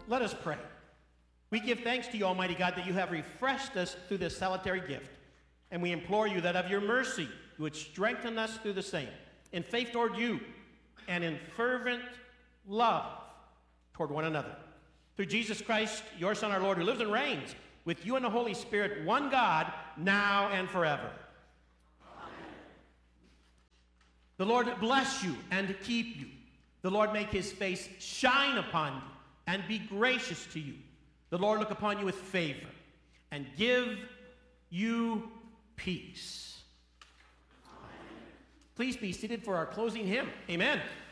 Let us pray. We give thanks to you, Almighty God, that you have refreshed us through this salutary gift. And we implore you that of your mercy you would strengthen us through the same, in faith toward you and in fervent love toward one another. Through Jesus Christ, your Son, our Lord, who lives and reigns with you and the Holy Spirit, one God, now and forever. Amen. The Lord bless you and keep you. The Lord make his face shine upon you and be gracious to you. The Lord look upon you with favor and give you peace. Amen. Please be seated for our closing hymn. Amen.